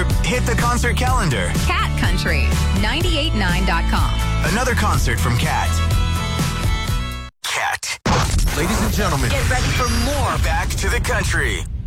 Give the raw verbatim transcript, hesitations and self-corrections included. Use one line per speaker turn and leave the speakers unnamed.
or hit the concert calendar.
Cat Country, nine eight nine dot com.
Another concert from Cat. Cat. Ladies and gentlemen,
get ready for more
Back to the Country.